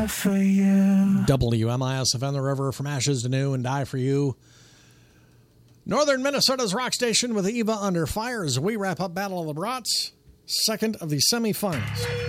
die for you. WMISFM, the river from ashes to new and die for you. Northern Minnesota's rock station with Eva under fire as we wrap up Battle of the Brats, second of the semifinals.